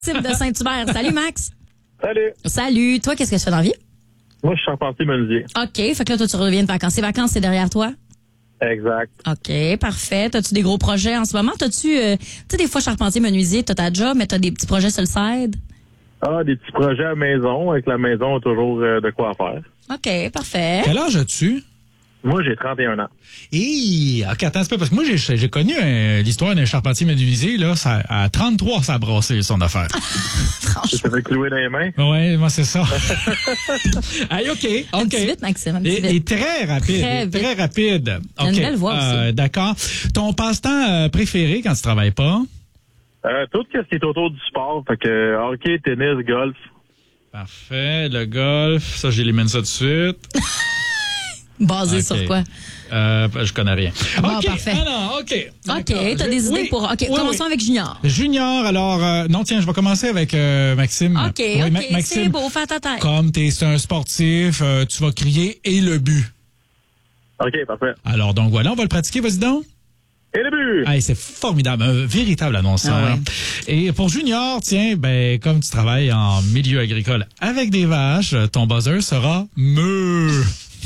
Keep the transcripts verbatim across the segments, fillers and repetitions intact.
Maxime de Saint-Hubert. Salut, Max. Salut. Salut. Toi, qu'est-ce que tu fais dans la vie? Moi, je suis charpentier menuisier. OK. Fait que là, toi, tu reviens de vacances. Les vacances, c'est derrière toi? Exact. OK. Parfait. T'as-tu des gros projets en ce moment? T'as-tu, euh, tu sais, des fois, charpentier menuisier, t'as ta job, mais t'as des petits projets sur le side? Ah, des petits projets à la maison. Avec la maison, on a toujours euh, de quoi faire. OK. Parfait. Quel âge as-tu? Moi, j'ai trente et un ans. Hé, OK, attends un peu, parce que moi, j'ai, j'ai connu euh, l'histoire d'un charpentier menuisier, là, ça, à trente-trois, ça a brassé son affaire. Tu te fait clouer dans les mains? Ouais, moi, c'est ça. Hey, OK, Un OK. petit vite, Maxime. Un petit Et, vite. et très rapide. Très et vite. très rapide. T'as une OK. belle voix aussi. Euh, d'accord. Ton passe-temps euh, préféré quand tu travailles pas? Euh, tout ce qui est autour du sport. Fait que hockey, tennis, golf. Parfait. Le golf, ça, j'élimine ça tout de suite. Basé OK. sur quoi? Euh, je connais rien. Bon, OK. parfait. Ah non, OK. OK. D'accord. T'as Je- des idées oui, pour. OK. oui, Commençons oui. avec Junior. Junior, alors, euh, non, tiens, je vais commencer avec euh, Maxime. OK. Oui, OK. Ma- C'est Maxime, beau. Fais ta tête. comme tu es un sportif, euh, tu vas crier « et le but OK, parfait. ». Alors, donc voilà, on va le pratiquer, vas-y donc. Et le but! Hey, c'est formidable, un véritable annonceur. Ah ouais. Et pour Junior, tiens, ben comme tu travailles en milieu agricole avec des vaches, ton buzzer sera « me ».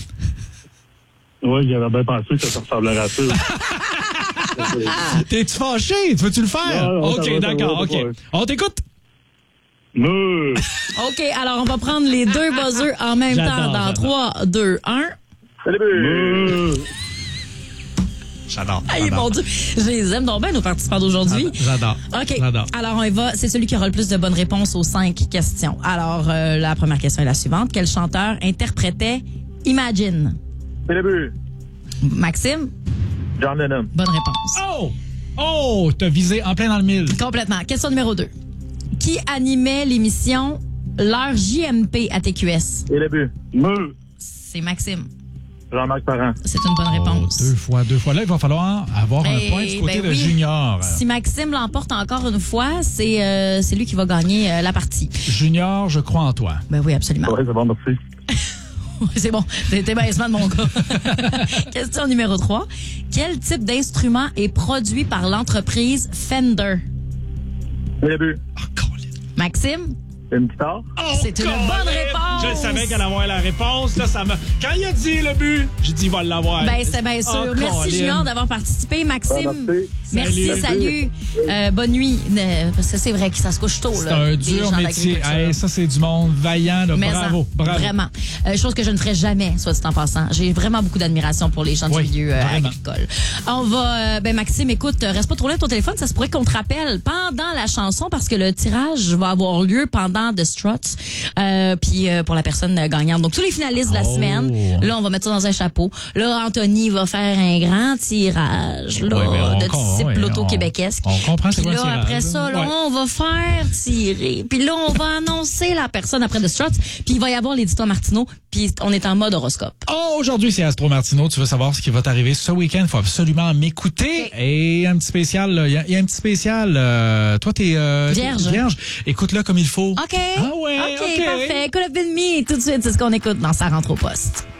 Oui, j'avais bien pensé que ça ressemblerait à ça. T'es-tu fâché? Veux-tu le faire? Non, non, ça OK, va, ça d'accord, va, OK. ça va. On t'écoute? Me! OK. Alors, on va prendre les deux buzzers en même J'adore, temps dans j'adore. trois, deux, un. Et le but! Euh. J'adore. Aïe, j'adore. mon Dieu. Je les aime donc bien, nos participants d'aujourd'hui. J'adore. OK. J'adore. Alors, on y va. C'est celui qui aura le plus de bonnes réponses aux cinq questions. Alors, euh, la première question est la suivante. Quel chanteur interprétait Imagine? Et le but! Maxime? John Lennon. Bonne réponse. Oh! Oh! T'as visé en plein dans le mille. Complètement. Question numéro deux. Qui animait l'émission L'heure J M P à T Q S? Et le but! Me! C'est Maxime. Jean-Marc Parent. C'est une bonne réponse. Oh, deux fois, deux fois. Là, il va falloir avoir Eh, un point du côté ben de oui. Junior. Si Maxime l'emporte encore une fois, c'est euh, c'est lui qui va gagner euh, la partie. Junior, je crois en toi. Ben oui, absolument. Ouais, c'est bon, merci. C'est bon, t'es baissement de mon gars. Question numéro trois. Quel type d'instrument est produit par l'entreprise Fender? Et le but! Oh, Colin. Maxime? Une guitare? Oh, C'est une Colin. bonne réponse. Je savais qu'elle allait avoir la réponse. Là, ça me... Quand il a dit le but, j'ai dit il va l'avoir. Ben, c'est bien sûr. Oh, Merci, Colin. Junior, d'avoir participé. Maxime, Ah, merci. merci, Salut. salut. Euh, bonne nuit. Euh, parce que c'est vrai que ça se couche tôt. C'est là, un des dur gens métier. d'agriculture. Hey, ça, c'est du monde vaillant. Là. Mais Bravo. en- Bravo. Vraiment. Euh, chose que je ne ferai jamais, soit dit en passant. J'ai vraiment beaucoup d'admiration pour les gens Oui, du milieu euh, vraiment. agricole. On va, euh, ben Maxime, écoute, euh, reste pas trop loin de ton téléphone. Ça se pourrait qu'on te rappelle pendant la chanson parce que le tirage va avoir lieu pendant The Struts. Euh, puis euh, pour la personne euh, gagnante. Donc tous les finalistes de la Oh. semaine, là on va mettre ça dans un chapeau. Là Anthony va faire un grand tirage là, Oui, mais on de com- type oui, loto on- québécoisque. on comprend c'est Puis quoi le là tirage, après ça, là, ouais. on va faire tirer. Puis là on va annoncer la personne après The Struts. Puis il va y avoir l'éditeur Martineau. Puis on est en mode horoscope. Oh, aujourd'hui, c'est Astro Martino. Tu veux savoir ce qui va t'arriver ce week-end? Il faut absolument m'écouter. Ok. Et un petit spécial, là, il y, a- il y a un petit spécial. euh, toi, t'es euh, Vierge. t'es vierge. Écoute-le comme il faut. OK. Ah ouais, OK, OK. parfait. Could have been me. Tout de suite, c'est ce qu'on écoute dans Ça rentre au poste.